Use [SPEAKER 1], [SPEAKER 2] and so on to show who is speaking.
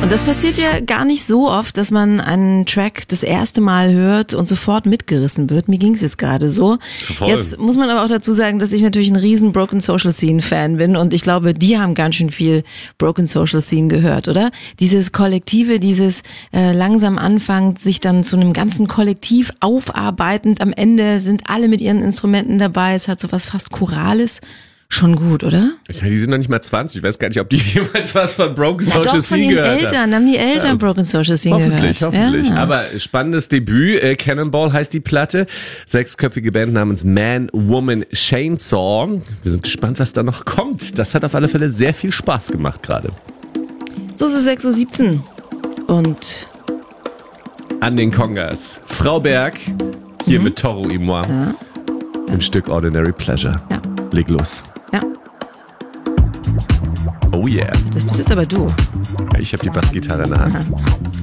[SPEAKER 1] Und das passiert ja gar nicht so oft, dass man einen Track das erste Mal hört und sofort mitgerissen wird. Mir ging es jetzt gerade so.
[SPEAKER 2] Voll.
[SPEAKER 1] Jetzt muss man aber auch dazu sagen, dass ich natürlich ein riesen Broken Social Scene Fan bin und ich glaube, die haben ganz schön viel Broken Social Scene gehört, oder? Dieses Kollektive, dieses langsam anfangen, sich dann zu einem ganzen Kollektiv aufarbeitend. Am Ende sind alle mit ihren Instrumenten dabei. Es hat so was fast Chorales. Schon gut, oder?
[SPEAKER 2] Ich meine, die sind noch nicht mal 20. Ich weiß gar nicht, ob die jemals was von Broken Social Scene gehört haben.
[SPEAKER 1] Eltern, haben die Eltern Broken Social Scene gehört.
[SPEAKER 2] Hoffentlich.
[SPEAKER 1] Ja.
[SPEAKER 2] Aber spannendes Debüt. Cannonball heißt die Platte. 6-köpfige Band namens Man, Woman, Chainsaw. Wir sind gespannt, was da noch kommt. Das hat auf alle Fälle sehr viel Spaß gemacht gerade.
[SPEAKER 1] So ist es 6:17 Uhr. Und
[SPEAKER 2] An den Kongas. Frau Berg, hier mit Toro y Moi.
[SPEAKER 1] Ja.
[SPEAKER 2] Im Stück Ordinary Pleasure.
[SPEAKER 1] Ja.
[SPEAKER 2] Leg los.
[SPEAKER 1] Ja,
[SPEAKER 2] Oh yeah.
[SPEAKER 1] das bist jetzt aber du.
[SPEAKER 2] Ich habe die Bassgitarre in der Hand.
[SPEAKER 1] Aha.